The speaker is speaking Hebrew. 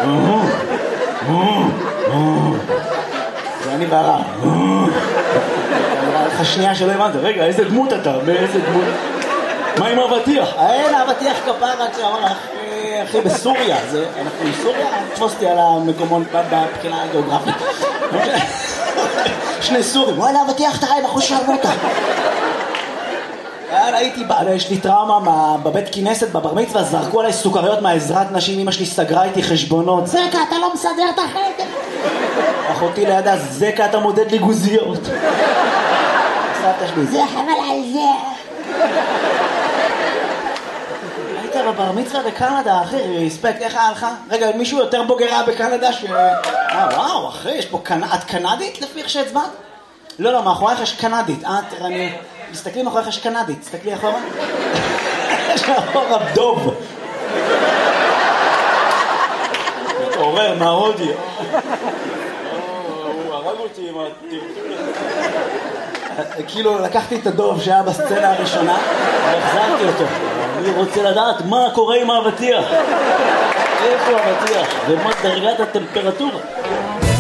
זה אני והרב. נראה לך שנייה שלא הבנת, רגע, איזה דמות אתה? מאיזה דמות? מה עם אבטיח? אין אבטיח כפרה, אחי, בסוריה, אנחנו בסוריה, תפוס אותי על המקומון בבחינה הגיאוגרפית. שני סורים, וואלה אבטיח תראה, בחוש שרמוטה. יש לי טראומה בבית כנסת, בבר מצווה, זרקו עליי סוכריות מהעזרת נשים, אמא שלי סגרה איתי חשבונות. זקה, אתה לא מסדר את החדר. אחותי לידה, זקה, אתה מודד לי גוזיות. סבתא שלי, זה חבל על זה. היית בבר מצווה בקנדה, אחי, רספקט, איך היה לך? רגע, מישהו יותר בוגרה בקנדה וואו, אחי, יש פה את קנדית לפי איך שהצבעת? לא, מאחורייך יש קנדית. תסתכלי מאחורייך יש קנדית, תסתכלי אחורה. יש מאחורה דוב. מתעורר מההודי. הוא הרג אותי עם הטרטול הזה. כאילו לקחתי את הדוב שהיה בסצנה הראשונה והחזרתי אותו. אני רוצה לדעת מה קורה עם האבטיח. איפה האבטיח? ומה דרגת הטמפרטורה?